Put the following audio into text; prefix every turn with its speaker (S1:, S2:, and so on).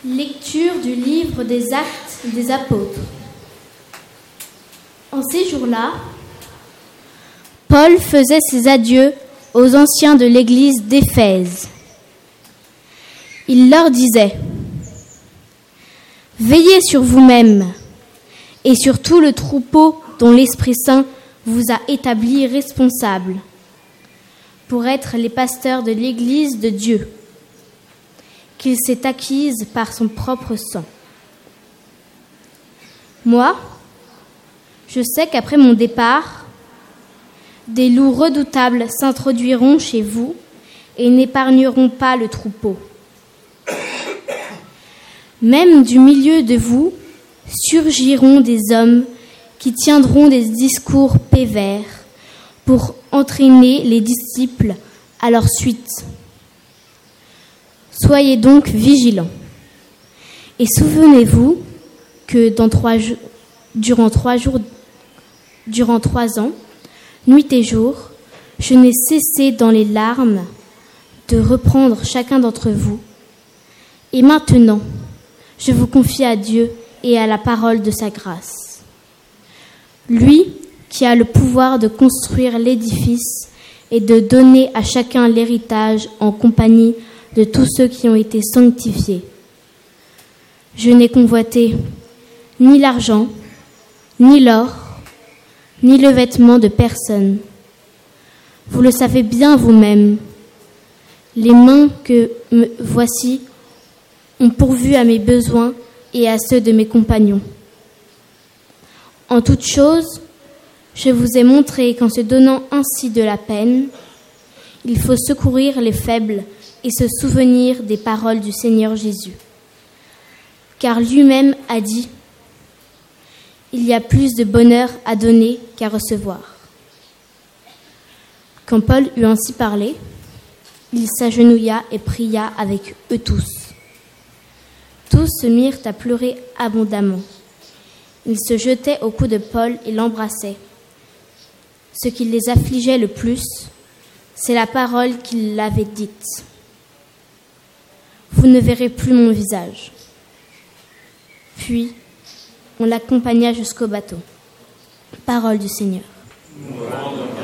S1: Lecture du livre des Actes des Apôtres. En ces jours-là, Paul faisait ses adieux aux anciens de l'église d'Éphèse. Il leur disait : « Veillez sur vous-mêmes et sur tout le troupeau dont l'Esprit Saint vous a établis responsables pour être les pasteurs de l'église de Dieu, qu'il s'est acquise par son propre sang. Moi, je sais qu'après mon départ, des loups redoutables s'introduiront chez vous et n'épargneront pas le troupeau. Même du milieu de vous surgiront des hommes qui tiendront des discours pervers pour entraîner les disciples à leur suite. Soyez donc vigilants. Et souvenez-vous que durant 3 ans, nuit et jour, je n'ai cessé dans les larmes de reprendre chacun d'entre vous. Et maintenant, je vous confie à Dieu et à la parole de sa grâce. Lui qui a le pouvoir de construire l'édifice et de donner à chacun l'héritage en compagnie de tous ceux qui ont été sanctifiés. Je n'ai convoité ni l'argent, ni l'or, ni le vêtement de personne. Vous le savez bien vous-même. Les mains que voici ont pourvu à mes besoins et à ceux de mes compagnons. En toute chose, je vous ai montré qu'en se donnant ainsi de la peine, il faut secourir les faibles et se souvenir des paroles du Seigneur Jésus. Car lui-même a dit : il y a plus de bonheur à donner qu'à recevoir. Quand Paul eut ainsi parlé, il s'agenouilla et pria avec eux tous. Tous se mirent à pleurer abondamment. Ils se jetaient au cou de Paul et l'embrassaient. Ce qui les affligeait le plus, c'est la parole qu'il avait dite. Vous ne verrez plus mon visage. Puis, on l'accompagna jusqu'au bateau. Parole du Seigneur.